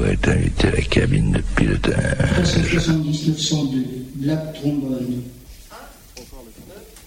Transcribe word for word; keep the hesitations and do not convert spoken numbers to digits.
pourrait être invité à la cabine de pilotage. trois cent soixante-dix neuf cent deux, Black Trombone.